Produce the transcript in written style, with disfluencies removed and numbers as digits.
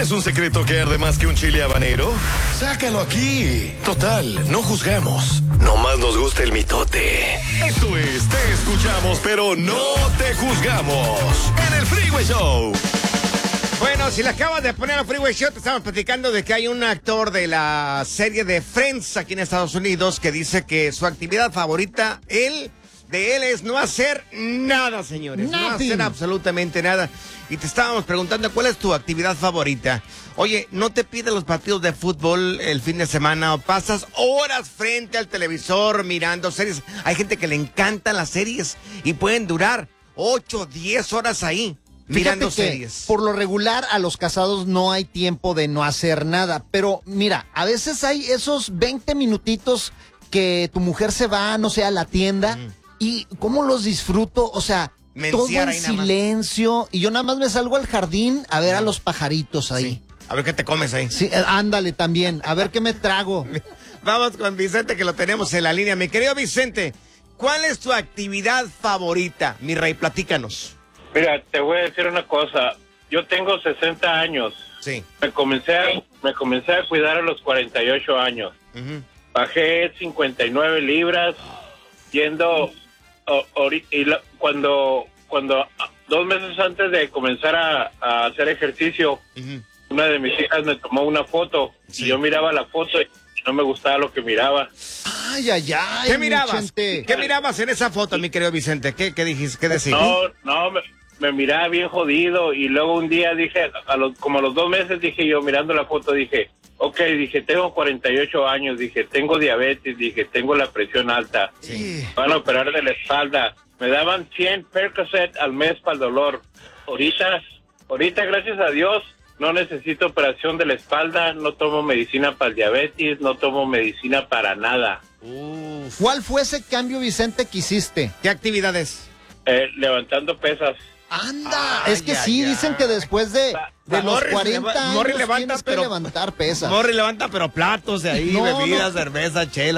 ¿Tienes un secreto que arde más que un chile habanero? Sácalo aquí. Total, no juzgamos. Nomás nos gusta el mitote. Esto es Te Escuchamos, pero no te juzgamos. En el Freeway Show. Bueno, si le acabas de poner al Freeway Show, te estamos platicando de que hay un actor de la serie de Friends aquí en Estados Unidos que dice que su actividad favorita, de él es no hacer nada, señores. No hacer absolutamente nada. Y te estábamos preguntando, ¿cuál es tu actividad favorita? Oye, ¿no te piden los partidos de fútbol el fin de semana o pasas horas frente al televisor mirando series? Hay gente que le encantan las series y pueden durar 8, 10 horas ahí mirando series. Por lo regular, a los casados no hay tiempo de no hacer nada. Pero mira, a veces hay esos 20 minutitos que tu mujer se va, no sé, a la tienda. Y cómo los disfruto, o sea, todo en silencio. Y yo nada más me salgo al jardín a ver a los pajaritos ahí. Sí. A ver qué te comes ahí. Sí, ándale también, a ver qué me trago. Vamos con Vicente, que lo tenemos en la línea. Mi querido Vicente, ¿cuál es tu actividad favorita? Mi rey, platícanos. Mira, te voy a decir una cosa. Yo tengo 60 años. Sí. Me comencé a cuidar a los 48 años. Bajé 59 libras yendo... Cuando 2 meses antes de comenzar a hacer ejercicio, una de mis hijas me tomó una foto y yo miraba la foto y no me gustaba lo que miraba. Ay, ay, ay. ¿Qué mirabas? ¿Qué mirabas en esa foto, mi querido Vicente? ¿Qué dijiste? ¿Qué decías? No, me miraba bien jodido y luego un día dije, como a los 2 meses dije yo, mirando la foto, dije, tengo 48 años, dije, tengo diabetes, dije, tengo la presión alta, van a operar de la espalda, me daban 100 Percocet al mes para el dolor, ahorita gracias a Dios, no necesito operación de la espalda, no tomo medicina para el diabetes, no tomo medicina para nada. ¿Cuál fue ese cambio, Vicente, que hiciste? ¿Qué actividades? Levantando pesas. Anda, es que dicen que después de los 40 años tienes que levantar pesas. Morri levanta pero platos de ahí, bebidas, cerveza, chela.